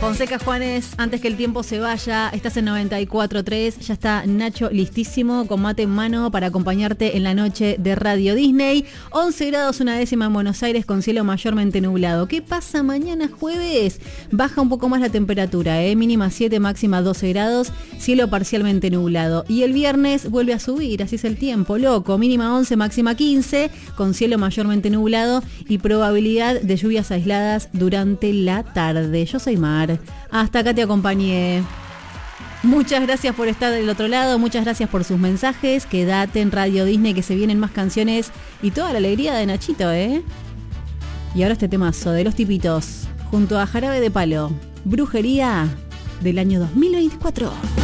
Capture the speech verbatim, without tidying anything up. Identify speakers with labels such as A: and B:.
A: Fonseca Juanes, antes que el tiempo se vaya, estás en noventa y cuatro tres, ya está Nacho listísimo con mate en mano para acompañarte en la noche de Radio Disney. once grados una décima en Buenos Aires con cielo mayormente nublado. ¿Qué pasa mañana jueves? Baja un poco más la temperatura, ¿eh? Mínima siete, máxima doce grados, cielo parcialmente nublado. Y el viernes vuelve a subir, así es el tiempo, loco. Mínima once, máxima quince, con cielo mayormente nublado y probabilidad de lluvias aisladas durante la tarde. Yo soy Mar. Hasta acá te acompañé. Muchas gracias por estar del otro lado, muchas gracias por sus mensajes. Quédate en Radio Disney que se vienen más canciones y toda la alegría de Nachito, ¿eh? Y ahora este temazo de Los Tipitos junto a Jarabe de Palo, Brujería del año dos mil veinticuatro.